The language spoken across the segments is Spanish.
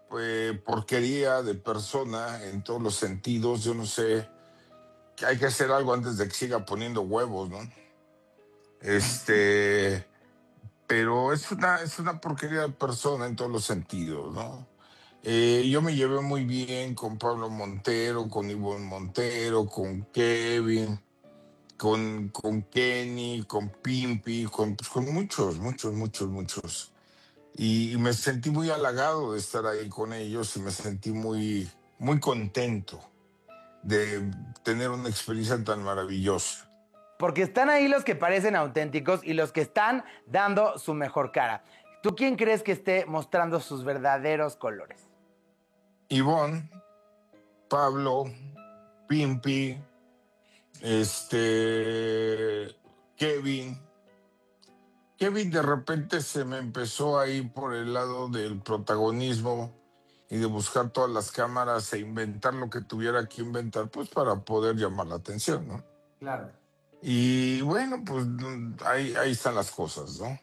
porquería de persona en todos los sentidos. Yo no sé, que hay que hacer algo antes de que siga poniendo huevos, ¿no? Pero es una porquería de persona en todos los sentidos, ¿no? Yo me llevé muy bien con Pablo Montero, con Ivonne Montero, con Kevin, con Kenny, con Pimpi, con muchos, muchos, muchos, muchos. Y me sentí muy halagado de estar ahí con ellos y me sentí muy, muy contento de tener una experiencia tan maravillosa. Porque están ahí los que parecen auténticos y los que están dando su mejor cara. ¿Tú quién crees que esté mostrando sus verdaderos colores? Ivonne, Pablo, Pimpi, Kevin. Kevin de repente se me empezó a ir por el lado del protagonismo y de buscar todas las cámaras e inventar lo que tuviera que inventar, pues para poder llamar la atención, ¿no? Claro. Y bueno, pues ahí están las cosas, ¿no?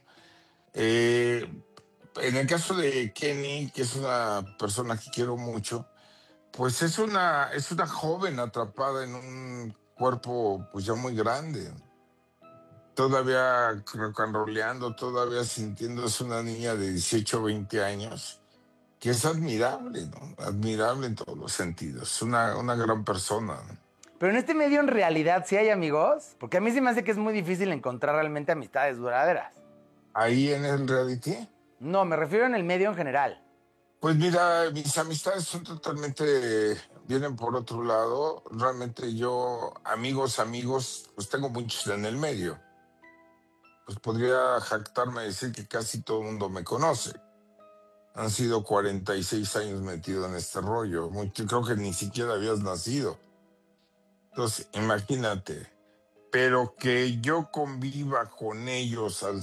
En el caso de Kenny, que es una persona que quiero mucho, pues es una joven atrapada en un cuerpo pues ya muy grande, todavía rocanroleando, todavía sintiéndose una niña de 18 o 20 años, que es admirable, ¿no? Admirable en todos los sentidos, una gran persona, ¿no? Pero en este medio en realidad sí hay amigos, porque a mí se me hace que es muy difícil encontrar realmente amistades duraderas. Ahí en el reality, No, me refiero en el medio en general. pues mira, mis amistades son totalmente, vienen por otro lado. Realmente yo, amigos, pues tengo muchos en el medio. Pues podría jactarme de decir que casi todo el mundo me conoce. Han sido 46 años metido en este rollo. Creo que ni siquiera habías nacido. Entonces, imagínate. Pero que yo conviva con ellos al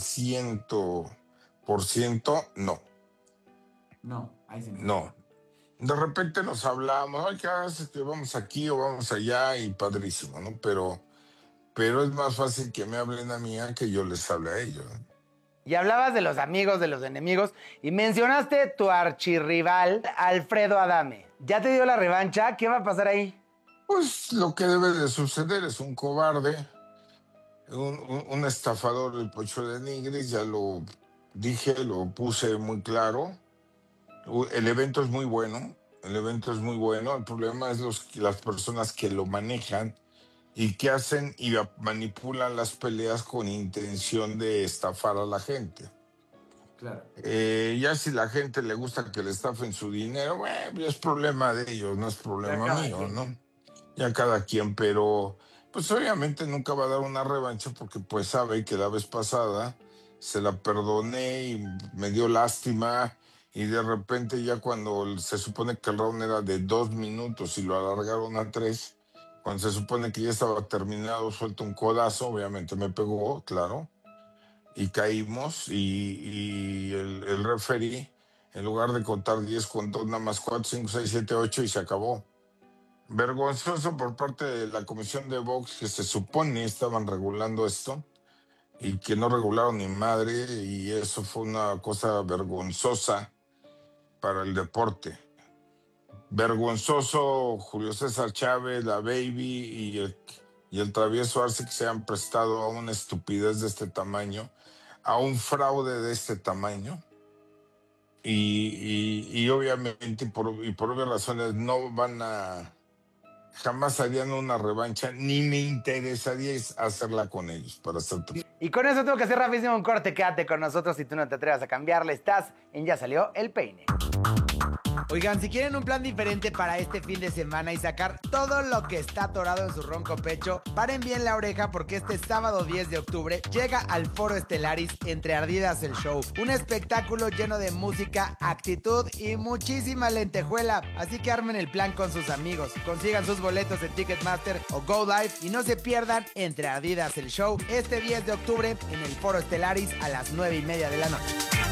100%, no. No, ahí sí No. De repente nos hablamos, ay, ¿qué haces? Que vamos aquí o vamos allá y padrísimo, ¿no? Pero es más fácil que me hablen a mí a que yo les hable a ellos, ¿no? Y hablabas de los amigos, de los enemigos, y mencionaste tu archirrival, Alfredo Adame. ¿Ya te dio la revancha? ¿Qué va a pasar ahí? Pues lo que debe de suceder es un cobarde, un estafador del Pocho de Nigris, ya lo dije, lo puse muy claro. El evento es muy bueno, el problema es las personas que lo manejan y que hacen y manipulan las peleas con intención de estafar a la gente. Claro. Ya si la gente le gusta que le estafen su dinero, bueno, es problema de ellos, no es problema mío, ¿no? Ya cada quien, pero pues obviamente nunca va a dar una revancha porque pues sabe que la vez pasada se la perdoné y me dio lástima y de repente ya cuando se supone que el round era de 2 minutos y lo alargaron a 3, cuando se supone que ya estaba terminado, suelto un codazo, obviamente me pegó, claro, y caímos y el referee, en lugar de contar 10, contó nada más 4, 5, 6, 7, 8 y se acabó. Vergonzoso por parte de la comisión de box que se supone estaban regulando esto y que no regularon ni madre, y eso fue una cosa vergonzosa para el deporte. Vergonzoso Julio César Chávez, la Baby y el travieso Arce que se han prestado a una estupidez de este tamaño, a un fraude de este tamaño. Y obviamente por obvias razones no van a, jamás harían una revancha, ni me interesaría hacerla con ellos, para hacerte. Y con eso tengo que hacer rapidísimo un corte. Quédate con nosotros si tú no te atrevas a cambiarle. Estás en Ya Salió el Peine. Oigan, si quieren un plan diferente para este fin de semana y sacar todo lo que está atorado en su ronco pecho, paren bien la oreja porque este sábado 10 de octubre llega al Foro Estelaris Entre Ardidas el Show. Un espectáculo lleno de música, actitud y muchísima lentejuela. Así que armen el plan con sus amigos. Consigan sus boletos en Ticketmaster o Go Live y no se pierdan Entre Ardidas el Show este 10 de octubre en el Foro Estelaris a las 9:30 de la noche.